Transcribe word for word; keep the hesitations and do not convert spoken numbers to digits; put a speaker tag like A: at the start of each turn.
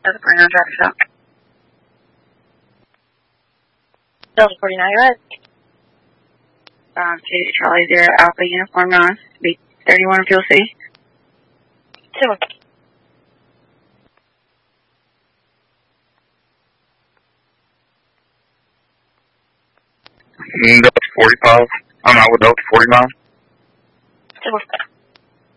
A: Delta forty-nine, traffic stop.
B: Delta forty-nine, go ahead.
A: Um, two Charlie Zero Alpha Uniform nine, B thirty-one Fuel C.
B: Two.
C: Delta forty-five. I'm out with Delta forty-nine.
B: Two.